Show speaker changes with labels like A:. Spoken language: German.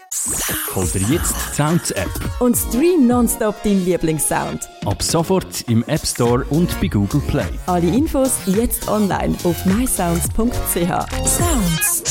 A: Hol dir jetzt die Sounds-App.
B: Und stream nonstop deinen Lieblingssound.
A: Ab sofort im App Store und bei Google Play.
B: Alle Infos jetzt online auf mysounds.ch.
C: Sounds.